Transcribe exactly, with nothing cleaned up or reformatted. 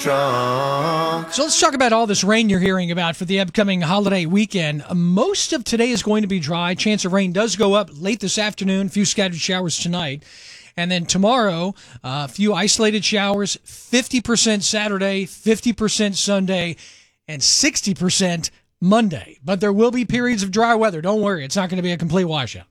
So let's talk about all this rain you're hearing about for the upcoming holiday weekend. Most of today is going to be dry. Chance of rain does go up late this afternoon, a few scattered showers tonight. And then tomorrow, uh, a few isolated showers, fifty percent Saturday, fifty percent Sunday, and sixty percent Monday. But there will be periods of dry weather. Don't worry, it's not going to be a complete washout.